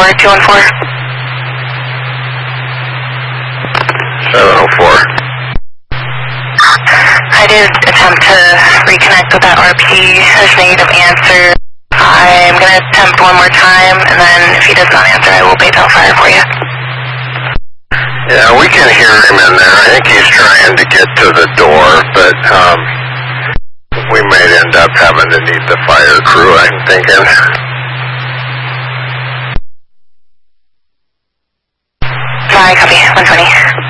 214. 704. I did attempt to reconnect with that RP. There's negative answer. I'm going to attempt one more time, and then if he does not answer, I will bait out fire for you. Yeah, we can hear him in there. I think he's trying to get to the door, but we may end up having to need the fire crew, I'm thinking. Sorry, copy. 120.